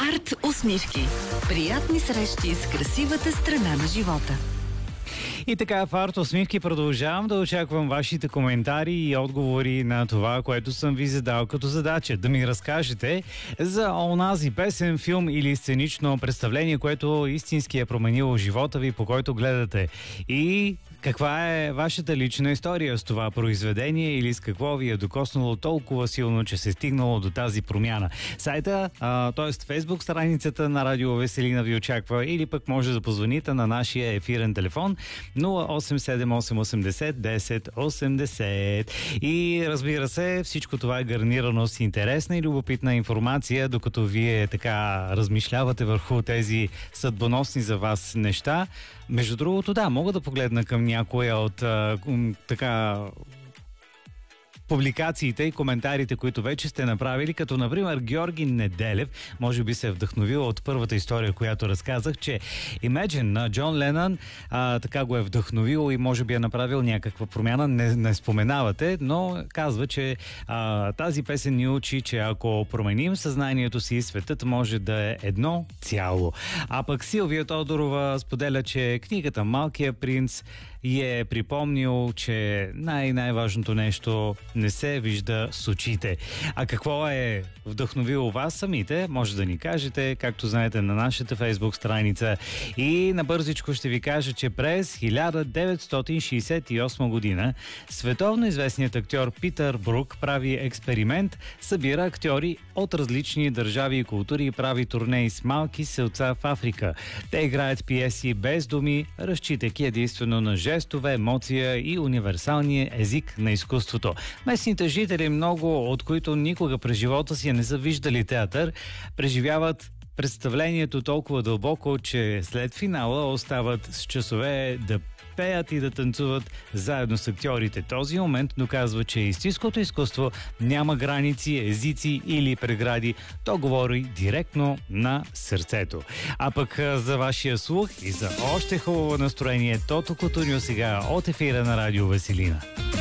Арт усмивки. Приятни срещи с красивата страна на живота. И така, в Арт усмивки продължавам да очаквам вашите коментари и отговори на това, което съм ви задал като задача. Да ми разкажете за онази песен, филм или сценично представление, което истински е променило живота ви, по който гледате. И каква е вашата лична история с това произведение или с какво ви е докоснало толкова силно, че се стигнало до тази промяна. Сайта, т.е. Фейсбук страницата на Радио Веселина ви очаква или пък може да позвоните на нашия ефирен телефон 0878801080. И разбира се, всичко това е гарнирано с интересна и любопитна информация, докато вие така размишлявате върху тези съдбоносни за вас неща. Между другото, да, мога да погледна към някоя от публикациите и коментарите, които вече сте направили, като например Георги Неделев, може би се е вдъхновил от първата история, която разказах, че Imagine на Джон Ленън така го е вдъхновил и може би е направил някаква промяна, не споменавате, но казва, че тази песен ни учи, че ако променим съзнанието си, светът може да е едно цяло. А пък Силвия Тодорова споделя, че книгата Малкия принц и е припомнил, че най-важното нещо не се вижда с очите. А какво е вдъхновило вас самите, може да ни кажете, както знаете, на нашата Фейсбук страница. И набързичко ще ви кажа, че през 1968 година световно известният актьор Питър Брук прави експеримент, събира актьори от различни държави и култури и прави турнеи с малки селца в Африка. Те играят пиеси без думи, разчитайки единствено на жестове, емоция и универсалния език на изкуството. Местните жители, много от които никога през живота си не са виждали театър, преживяват представлението толкова дълбоко, че след финала остават с часове да пеят и да танцуват заедно с актьорите. Този момент доказва, че истинското изкуство няма граници, езици или прегради. То говори директно на сърцето. А пък за вашия слух и за още хубаво настроение, Тото Кутуньо сега от ефира на Радио Веселина.